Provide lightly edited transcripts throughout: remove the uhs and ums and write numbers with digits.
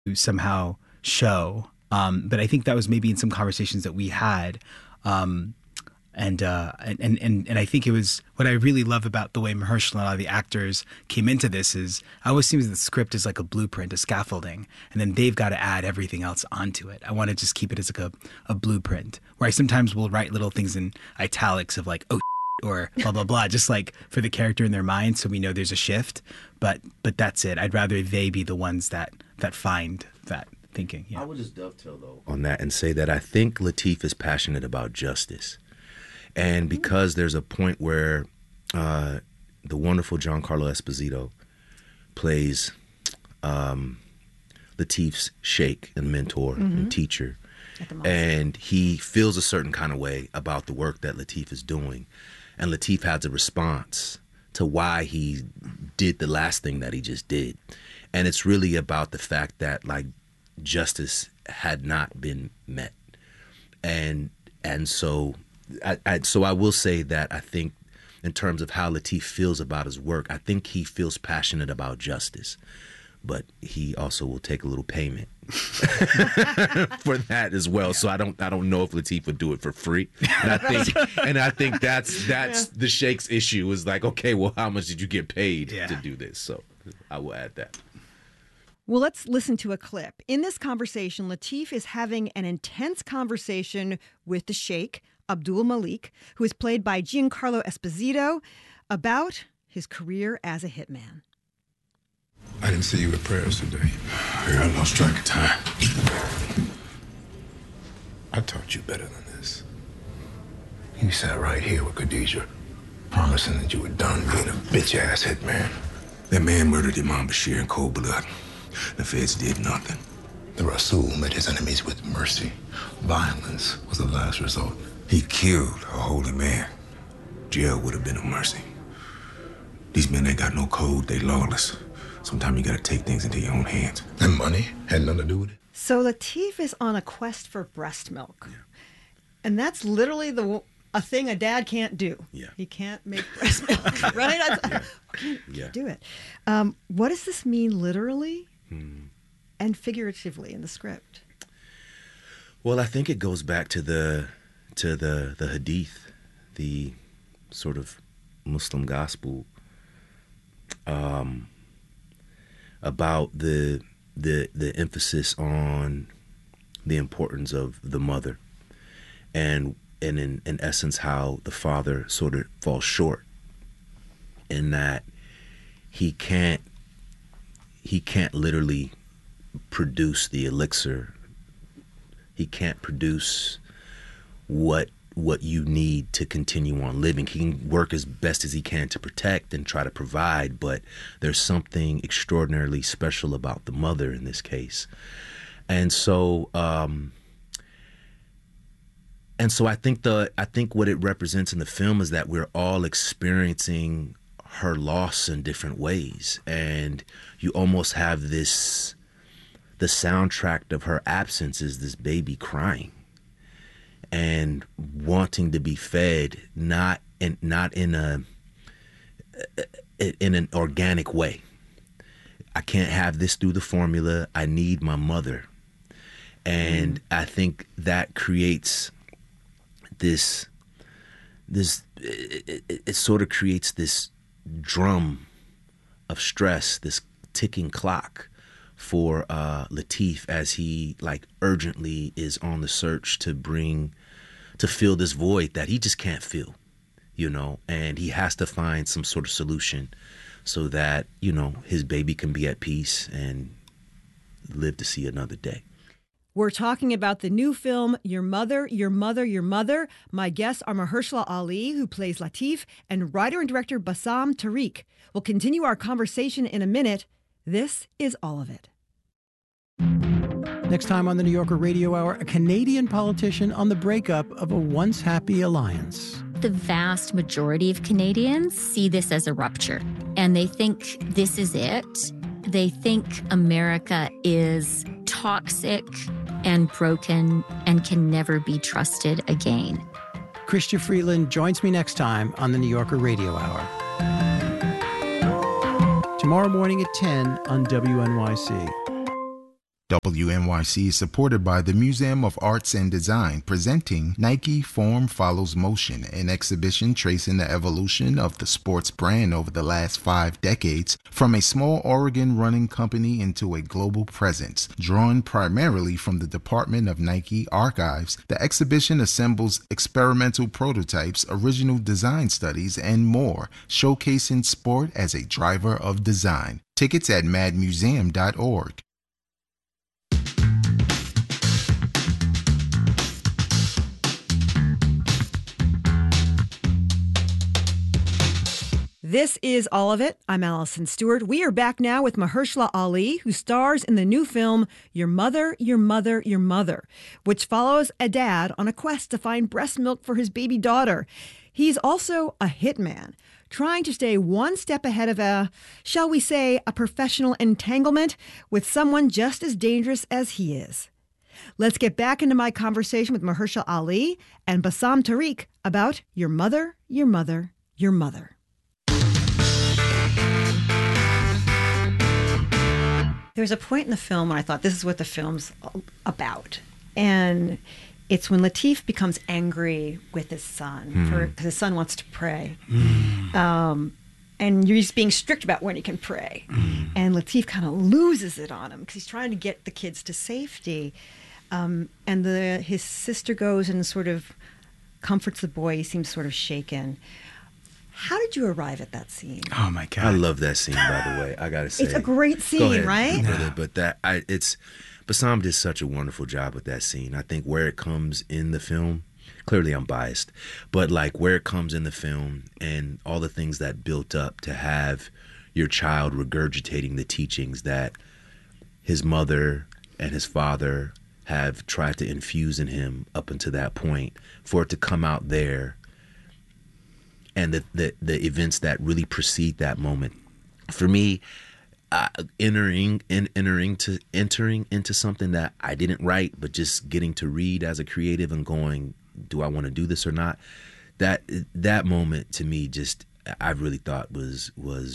somehow show. But I think that was maybe in some conversations that we had. And I think it was what I really love about the way Mahershala and a lot of the actors came into this is I always see the script as like a blueprint, a scaffolding, and then they've got to add everything else onto it. I want to just keep it as like a blueprint where I sometimes will write little things in italics of like, oh, or blah, blah, blah, just like for the character in their mind so we know there's a shift. But that's it. I'd rather they be the ones that find that thinking. Yeah. I would just dovetail, though, on that and say that I think Lateef is passionate about justice. And because there's a point where the wonderful Giancarlo Esposito plays Lateef's sheikh and mentor and teacher, and he feels a certain kind of way about the work that Lateef is doing. And Lateef has a response to why he did the last thing that he just did. And it's really about the fact that, like, justice had not been met. And so I will say that I think in terms of how Lateef feels about his work, I think he feels passionate about justice. But he also will take a little payment for that as well. Yeah. So I don't know if Lateef would do it for free. And I think that's the Sheikh's issue is like, okay, well, how much did you get paid to do this? So I will add that. Well, let's listen to a clip. In this conversation, Lateef is having an intense conversation with the Sheikh, Abdul Malik, who is played by Giancarlo Esposito, about his career as a hitman. I didn't see you at prayers today. I lost track of time. I taught you better than this. You sat right here with Khadijah, promising that you were done being a bitch-ass hitman. That man murdered Imam Bashir in cold blood. The feds did nothing. The Rasul met his enemies with mercy. Violence was the last resort. He killed a holy man. Jail would have been a mercy. These men ain't got no code, they lawless. Sometimes you gotta take things into your own hands. And money had nothing to do with it. So Lateef is on a quest for breast milk. Yeah. And that's literally a thing a dad can't do. Yeah. He can't make breast milk, right? Can't do it. What does this mean literally and figuratively in the script? Well, I think it goes back to the hadith, the sort of Muslim gospel, about the emphasis on the importance of the mother, and in essence how the father sort of falls short in that he can't literally produce the elixir. He can't produce what you need to continue on living. He can work as best as he can to protect and try to provide, but there's something extraordinarily special about the mother in this case. And so I think what it represents in the film is that we're all experiencing her loss in different ways, and you almost have the soundtrack of her absence is this baby crying and wanting to be fed, not in an organic way. I can't have this through the formula. I need my mother. And I think that creates it sort of creates this drum of stress, this ticking clock for Lateef as he like urgently is on the search to fill this void that he just can't fill, and he has to find some sort of solution so that, his baby can be at peace and live to see another day. We're talking about the new film, Your Mother, Your Mother, Your Mother. My guests are Mahershala Ali, who plays Lateef, and writer and director Bassam Tariq. We'll continue our conversation in a minute. This is All of It. Next time on the New Yorker Radio Hour, a Canadian politician on the breakup of a once happy alliance. The vast majority of Canadians see this as a rupture, and they think this is it. They think America is toxic and broken and can never be trusted again. Chrystia Freeland joins me next time on the New Yorker Radio Hour. Tomorrow morning at 10 on WNYC. WNYC is supported by the Museum of Arts and Design, presenting Nike Form Follows Motion, an exhibition tracing the evolution of the sports brand over the last 5 decades, from a small Oregon running company into a global presence. Drawn primarily from the Department of Nike archives, the exhibition assembles experimental prototypes, original design studies, and more, showcasing sport as a driver of design. Tickets at madmuseum.org. This is All of It. I'm Allison Stewart. We are back now with Mahershala Ali, who stars in the new film Your Mother, Your Mother, Your Mother, which follows a dad on a quest to find breast milk for his baby daughter. He's also a hitman, trying to stay one step ahead of shall we say, a professional entanglement with someone just as dangerous as he is. Let's get back into my conversation with Mahershala Ali and Bassam Tariq about Your Mother, Your Mother, Your Mother. There's a point in the film when I thought this is what the film's about. And it's when Lateef becomes angry with his son because his son wants to pray. And he's being strict about when he can pray. And Lateef kind of loses it on him because he's trying to get the kids to safety. And his sister goes and sort of comforts the boy. He seems sort of shaken. How did you arrive at that scene? Oh my God. I love that scene, by the way. I gotta say. It's a great scene, Go ahead, right? brother, but Bassam did such a wonderful job with that scene. I think where it comes in the film, clearly I'm biased, but like where it comes in the film and all the things that built up to have your child regurgitating the teachings that his mother and his father have tried to infuse in him up until that point, for it to come out there, and the events that really precede that moment. For me, entering into something that I didn't write, but just getting to read as a creative and going, do I want to do this or not? That moment to me, just I really thought was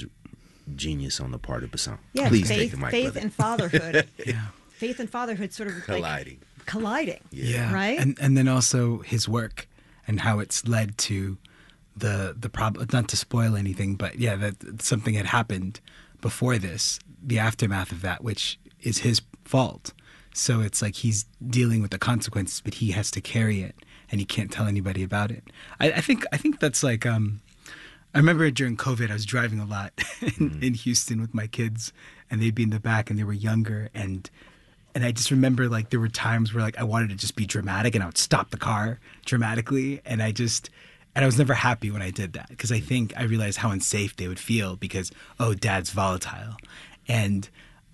genius on the part of Bassam. Yeah, Please take the mic, faith brother. and fatherhood. Yeah. Faith and fatherhood sort of colliding. Yeah. Right? And then also his work and how it's led to the problem, not to spoil anything, but yeah, that something had happened before this, the aftermath of that, which is his fault. So it's like he's dealing with the consequences, but he has to carry it and he can't tell anybody about it. I think that's like, I remember during COVID, I was driving a lot in Houston with my kids, and they'd be in the back and they were younger, and I just remember like there were times where like I wanted to just be dramatic and I would stop the car dramatically, and I was never happy when I did that, because I think I realized how unsafe they would feel because, oh, dad's volatile. And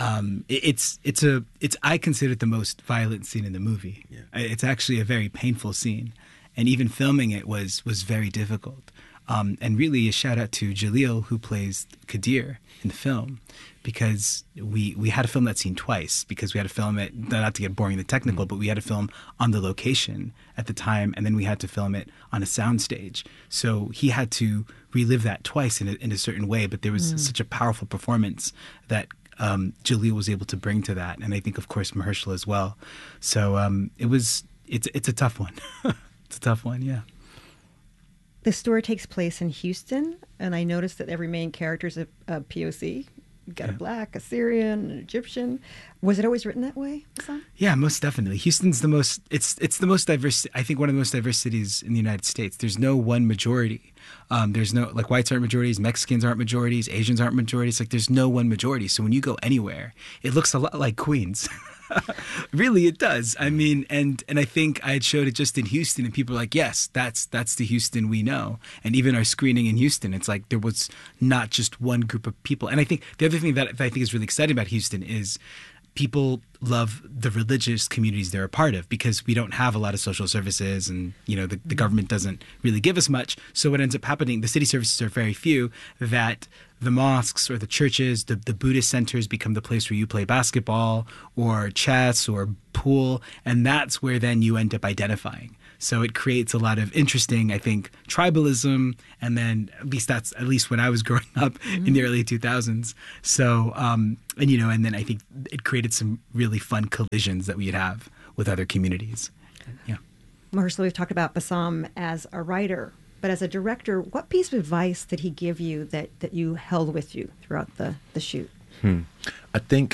it's I consider it the most violent scene in the movie. Yeah. It's actually a very painful scene, and even filming it was very difficult. And really a shout out to Jaleel, who plays Kadir in the film, because we had to film that scene twice, because we had to film it, not to get boring the technical, but we had to film on the location at the time, and then we had to film it on a soundstage. So he had to relive that twice in a certain way, but there was such a powerful performance that Jaleel was able to bring to that, and I think, of course, Mahershala as well. So it's a tough one. It's a tough one, yeah. The story takes place in Houston, and I noticed that every main character is a POC. You've got a black, a Syrian, an Egyptian. Was it always written that way, Bassam? Yeah, most definitely. Houston's the most, it's the most diverse, I think one of the most diverse cities in the United States. There's no one majority. There's no, like, whites aren't majorities, Mexicans aren't majorities, Asians aren't majorities. Like, there's no one majority. So when you go anywhere, it looks a lot like Queens. Really, it does. I mean, and I think I had showed it just in Houston, and people were like, yes, that's the Houston we know. And even our screening in Houston, it's like there was not just one group of people. And I think the other thing that I think is really exciting about Houston is people love the religious communities they're a part of, because we don't have a lot of social services, and the government doesn't really give us much. So what ends up happening, the city services are very few, that the mosques or the churches, the Buddhist centers become the place where you play basketball or chess or pool, and that's where then you end up identifying. So it creates a lot of interesting, I think, tribalism, and then at least when I was growing up in the early 2000s. So and then I think it created some really fun collisions that we'd have with other communities. Yeah. Mahershala, we've talked about Bassam as a writer, but as a director, what piece of advice did he give you that you held with you throughout the shoot? I think,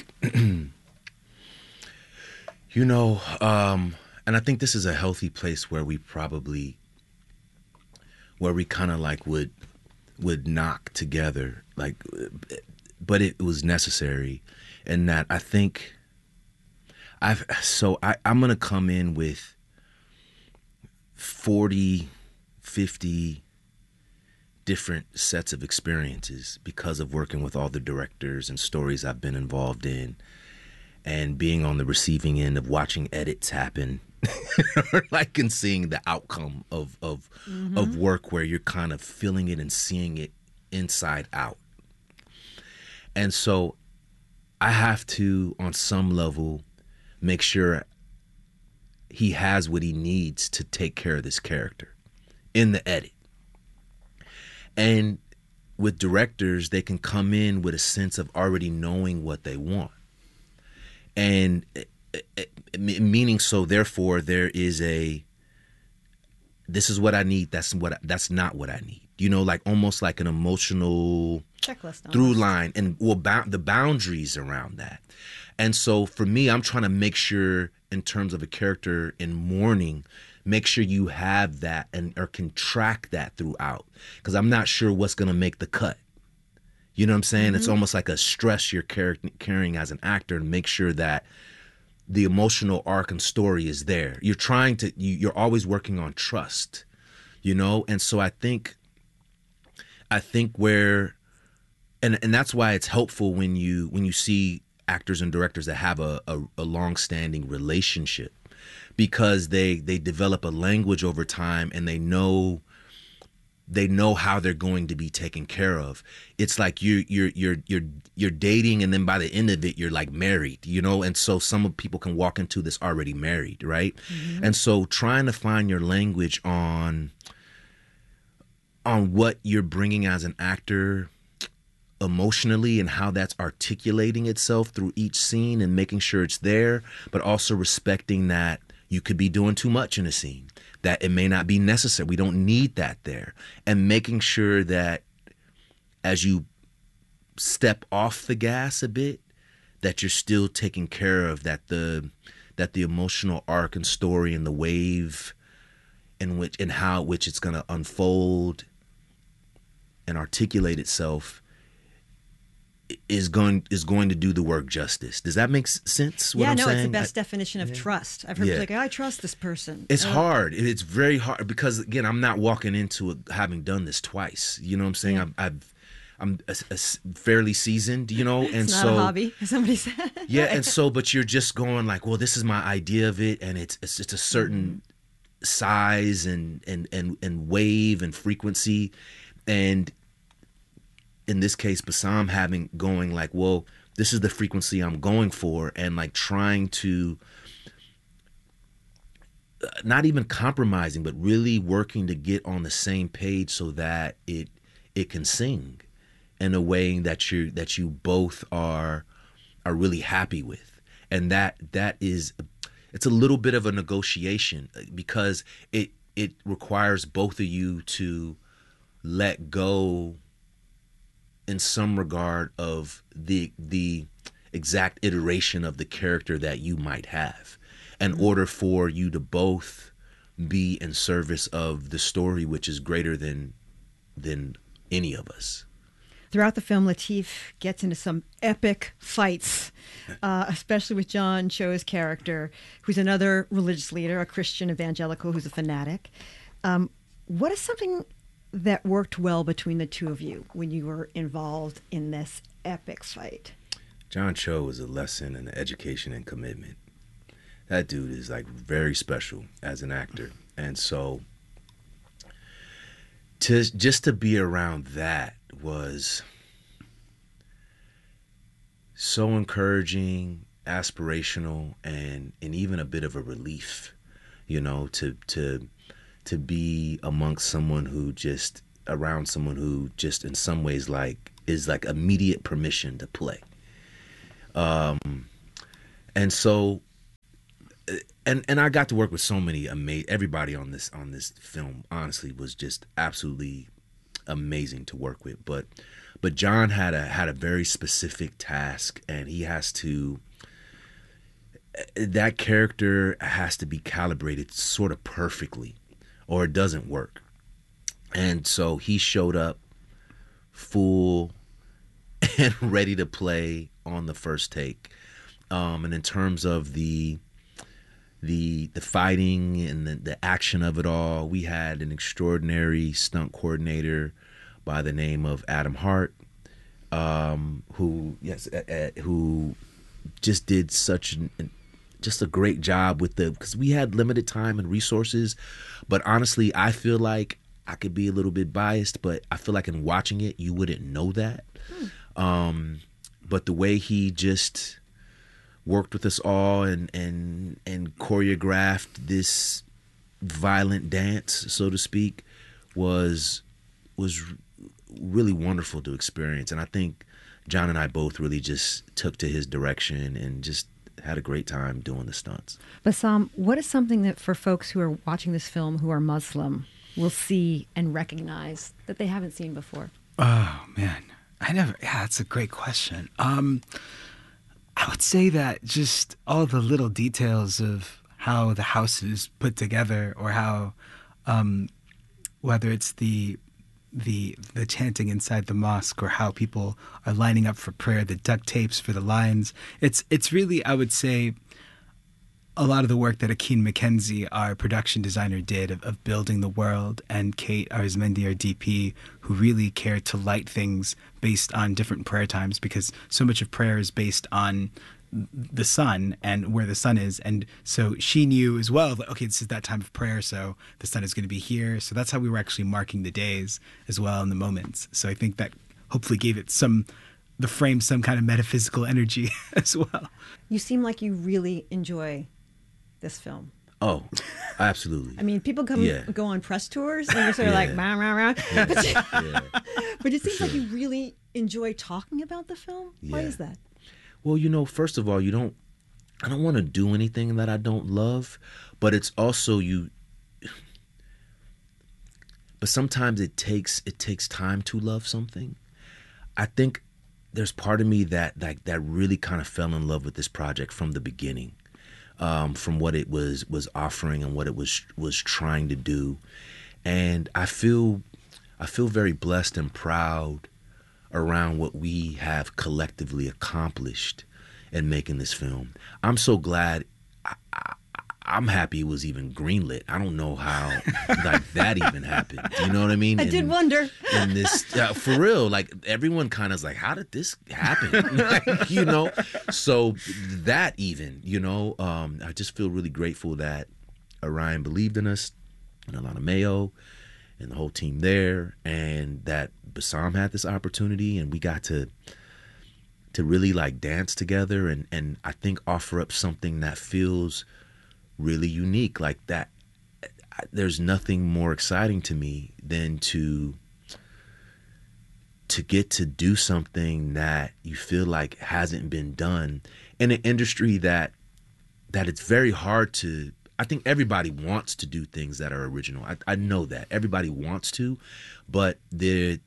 and I think this is a healthy place where we kind of like would knock together, like, but it was necessary. And that I think I'm going to come in with 40, 50 different sets of experiences because of working with all the directors and stories I've been involved in, and being on the receiving end of watching edits happen, like, and seeing the outcome of work where you're kind of feeling it and seeing it inside out. And so I have to, on some level, make sure he has what he needs to take care of this character in the edit. And with directors, they can come in with a sense of already knowing what they want. And meaning, so therefore there is this is what I need, that's not what I need. Like almost like an emotional checklist through line, and the boundaries around that. And so for me, I'm trying to make sure, in terms of a character in mourning, make sure you have that or can track that throughout, because I'm not sure what's going to make the cut. You know what I'm saying? It's almost like a stress you're carrying as an actor, and make sure that the emotional arc and story is there. You're you're always working on trust, And so I think where, and that's why it's helpful when you see actors and directors that have a long-standing relationship, because they develop a language over time, and they know how they're going to be taken care of. It's like you're dating, and then by the end of it, you're like married, And so some people can walk into this already married, right? Mm-hmm. And so trying to find your language on what you're bringing as an actor emotionally, and how that's articulating itself through each scene, and making sure it's there, but also respecting that you could be doing too much in a scene, that it may not be necessary. We don't need that there. And making sure that as you step off the gas a bit, that you're still taking care of that the emotional arc and story and the wave in which it's going to unfold and articulate itself is going to do the work justice. Does that make sense? What I'm saying? It's the best definition of trust. I've heard people like, I trust this person. It's hard. It's very hard, because again, I'm not walking into it having done this twice. You know what I'm saying? Yeah. I'm fairly seasoned, and it's not so a hobby, as somebody said. Yeah, and so, but you're just going like, well, this is my idea of it, and it's just a certain size and wave and frequency, and in this case, Bassam going like, well, this is the frequency I'm going for, and like trying to not even compromising, but really working to get on the same page so that it can sing in a way that you both are really happy with. And that is, it's a little bit of a negotiation, because it requires both of you to let go in some regard of the exact iteration of the character that you might have, in order for you to both be in service of the story, which is greater than any of us. Throughout the film, Lateef gets into some epic fights, especially with John Cho's character, who's another religious leader, a Christian evangelical who's a fanatic. What is something that worked well between the two of you when you were involved in this epic fight? John Cho was a lesson in education and commitment. That dude is like very special as an actor. And so just to be around that was so encouraging, aspirational and even a bit of a relief, you know, to be amongst someone who just around someone who just in some ways like is like immediate permission to play. And so and I got to work with so many everybody on this film honestly was just absolutely amazing to work with. But John had a very specific task, and he has to, that character has to be calibrated sort of perfectly or it doesn't work. And so he showed up full and ready to play on the first take. And in terms of the fighting and the action of it all, we had an extraordinary stunt coordinator by the name of Adam Hart, who just did just a great job with because we had limited time and resources. But honestly, I feel like I could be a little bit biased, but I feel like in watching it, you wouldn't know that. But the way he just worked with us all and choreographed this violent dance, so to speak, was really wonderful to experience. And I think John and I both really just took to his direction and just had a great time doing the stunts. Bassam, what is something that for folks who are watching this film who are Muslim will see and recognize that they haven't seen before? Oh, man. That's a great question. I would say that just all the little details of how the house is put together, or how, whether it's the chanting inside the mosque, or how people are lining up for prayer, the duct tapes for the lines. It's really, I would say, a lot of the work that Akin McKenzie, our production designer, did of building the world, and Kate Arizmendi, our DP, who really cared to light things based on different prayer times, because so much of prayer is based on the sun and where the sun is. And so she knew as well that, okay, this is that time of prayer, so the sun is going to be here. So that's how we were actually marking the days as well, and the moments. So I think that hopefully gave it the frame some kind of metaphysical energy as well. You seem like you really enjoy this film. Oh, absolutely. I mean, people go on press tours and you're sort of like, rah, rah, rah. But it seems like you really enjoy talking about the film. Why is that? Well, first of all, I don't want to do anything that I don't love, but it's also but sometimes it takes time to love something. I think there's part of me that really kind of fell in love with this project from the beginning. From what it was offering and what it was trying to do. And I feel very blessed and proud around what we have collectively accomplished in making this film. I'm so glad. I'm happy it was even greenlit. I don't know how that even happened. You know what I mean? I did wonder. In this, for real, everyone kind of is like, how did this happen? So that even, I just feel really grateful that Orion believed in us, and Alana Mayo and the whole team there, and that Bassam had this opportunity, and we got to really dance together and I think offer up something that feels really unique like that. There's nothing more exciting to me than to get to do something that you feel like hasn't been done in an industry that it's very hard to. I think everybody wants to do things that are original. I know that everybody wants to, but it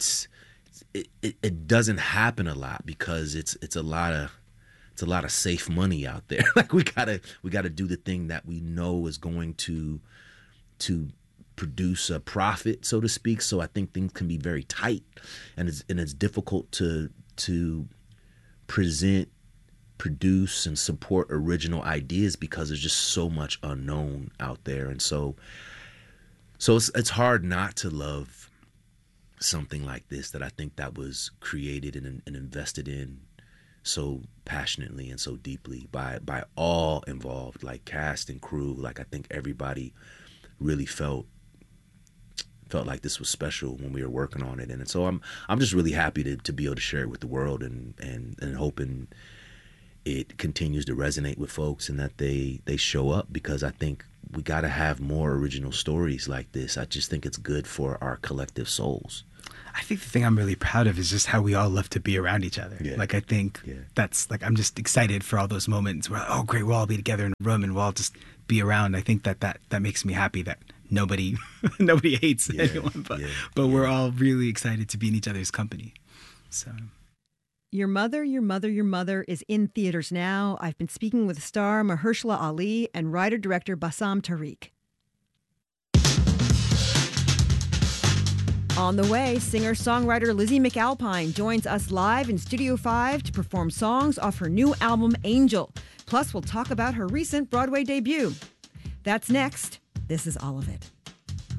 doesn't happen a lot because it's a lot of safe money out there. We gotta do the thing that we know is going to produce a profit, so to speak. So I think things can be very tight, and it's difficult to present, produce, and support original ideas because there's just so much unknown out there. And so it's hard not to love something like this that I think that was created and invested in so passionately and so deeply by all involved, cast and crew. I think everybody really felt like this was special when we were working on it. And so I'm just really happy to be able to share it with the world and hoping it continues to resonate with folks and that they show up, because I think we got to have more original stories like this. I just think it's good for our collective souls. I think the thing I'm really proud of is just how we all love to be around each other. Yeah. Like, I think that's like, I'm just excited for all those moments where, oh, great, we'll all be together in a room and we'll all just be around. I think that makes me happy that nobody hates anyone, but we're all really excited to be in each other's company. So. Your Mother, Your Mother, Your Mother is in theaters now. I've been speaking with star Mahershala Ali and writer-director Bassam Tariq. On the way, singer-songwriter Lizzie McAlpine joins us live in Studio 5 to perform songs off her new album, Angel. Plus, we'll talk about her recent Broadway debut. That's next. This is All of It.